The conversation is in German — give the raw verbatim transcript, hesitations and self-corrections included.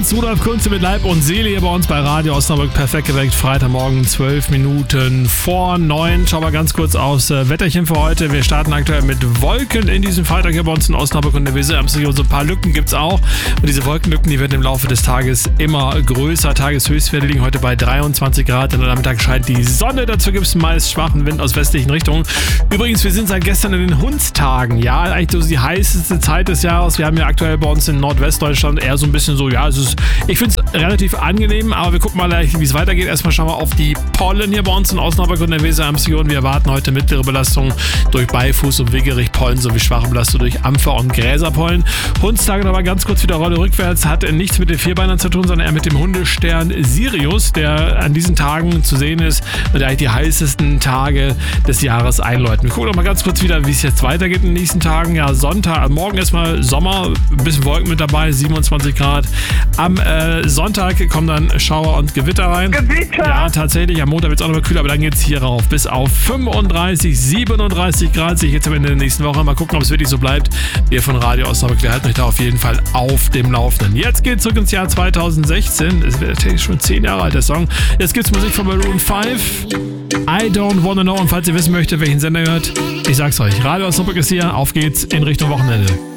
ist Rudolf Kunze mit Leib und Seele hier bei uns bei Radio Osnabrück. Perfekt geweckt, Freitagmorgen, zwölf Minuten vor neun. Schauen wir ganz kurz aufs Wetterchen für heute. Wir starten aktuell mit Wolken in diesem Freitag hier bei uns in Osnabrück und der Weser am See. Und so ein paar Lücken gibt es auch. Und diese Wolkenlücken, die werden im Laufe des Tages immer größer. Tageshöchstwerte liegen heute bei dreiundzwanzig Grad. Und am Nachmittag scheint die Sonne. Dazu gibt es meist schwachen Wind aus westlichen Richtungen. Übrigens, wir sind seit gestern in den Hundstagen. Ja, eigentlich so die heißeste Zeit des Jahres. Wir haben ja aktuell bei uns in Nordwestdeutschland eher so ein bisschen so, ja, es ist, ich finde es relativ angenehm, aber wir gucken mal gleich, wie es weitergeht. Erstmal schauen wir auf die Pollen hier bei uns in Osnabrück und der Weser am See. Wir erwarten heute mittlere Belastung durch Beifuß- und Wegerich-Pollen sowie schwache Belastung durch Ampfer- und Gräserpollen. Hundstage aber ganz kurz wieder Rolle rückwärts, hat nichts mit den Vierbeinern zu tun, sondern eher mit dem Hundestern Sirius, der an diesen Tagen zu sehen ist und der eigentlich die heißesten Tage des Jahres einläuten. Wir gucken noch mal ganz kurz wieder, wie es jetzt weitergeht in den nächsten Tagen. Ja, Sonntag, morgen erstmal Sommer, ein bisschen Wolken mit dabei, siebenundzwanzig Grad. Am äh, Sonntag kommen dann Schauer und Gewitter rein. Gewitter! Ja, tatsächlich. Am Montag wird es auch noch mal kühler, aber dann geht es hier rauf bis auf fünfunddreißig, siebenunddreißig Grad. Sehe ich jetzt am Ende der nächsten Woche. Mal gucken, ob es wirklich so bleibt. Wir von Radio Osnabrück, wir halten euch da auf jeden Fall auf dem Laufenden. Jetzt geht es zurück ins Jahr zweitausendsechzehn. Das wird tatsächlich schon zehn Jahre alt, der Song. Jetzt gibt es Musik von Maroon fünf. I don't wanna know. Und falls ihr wissen möchtet, welchen Sender ihr hört, ich sag's euch. Radio Osnabrück ist hier. Auf geht's in Richtung Wochenende.